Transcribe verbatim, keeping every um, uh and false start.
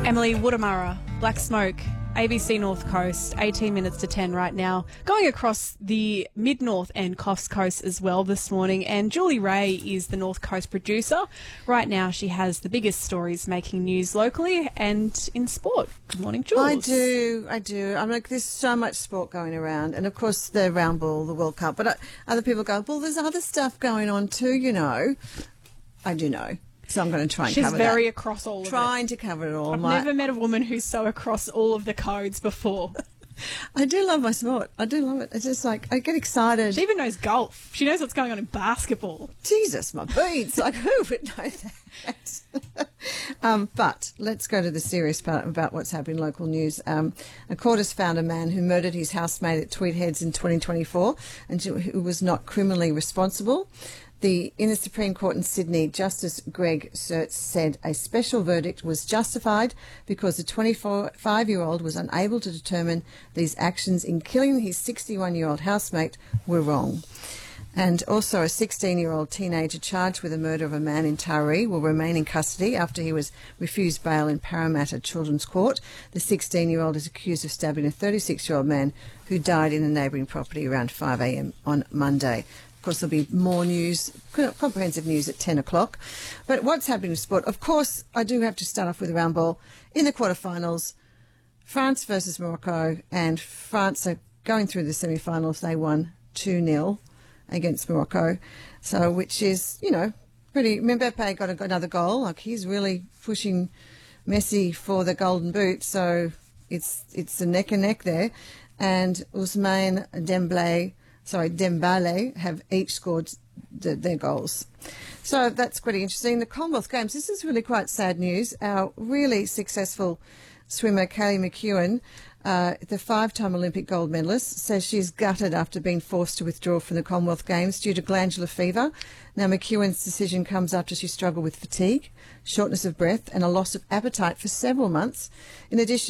Emily Woodamara, Black Smoke, A B C North Coast, eighteen minutes to ten right now. Going across the mid-north and Coffs Coast as well this morning. And Julie Ray is the North Coast producer. Right now she has the biggest stories making news locally and in sport. Good morning, Jules. I do, I do. I'm like, there's so much sport going around. And, of course, the round ball, the World Cup. But uh, other people go, well, there's other stuff going on too, you know. I do know. So I'm going to try and She's cover very that. across all of Trying it. to cover it all. I've My, never met a woman who's so across all of the codes before. I do love my sport. I do love it. It's just like, I get excited. She even knows golf. She knows what's going on in basketball. Jesus, my beads. Like, who would know that? um, but let's go to the serious part about what's happening in local news. Um, a court has found a man who murdered his housemate at Tweed Heads in twenty twenty-four and who was not criminally responsible. The, in the Supreme Court in Sydney, Justice Greg Surtz said a special verdict was justified because the twenty-five-year-old was unable to determine these actions in killing his sixty-one-year-old housemate were wrong. And also a sixteen-year-old teenager charged with the murder of a man in Taree will remain in custody after he was refused bail in Parramatta Children's Court. The sixteen-year-old is accused of stabbing a thirty-six-year-old man who died in a neighbouring property around five a m on Monday. Of course, there'll be more news, comprehensive news at ten o'clock. But what's happening with sport? Of course, I do have to start off with the round ball. In the quarterfinals, France versus Morocco, and France are going through the semi-finals. They won two nil against Morocco, so which is, you know, pretty. Mbappe got, a, got another goal. Like, he's really pushing Messi for the golden boot, so it's it's a neck and neck there. And Ousmane Dembélé. Sorry, Dembele have each scored th their goals. So that's pretty interesting. The Commonwealth Games, this is really quite sad news. Our really successful swimmer, Kaylee McEwen, uh, the five-time Olympic gold medalist, says she's gutted after being forced to withdraw from the Commonwealth Games due to glandular fever. Now, McEwen's decision comes after she struggled with fatigue, shortness of breath and a loss of appetite for several months. In addition,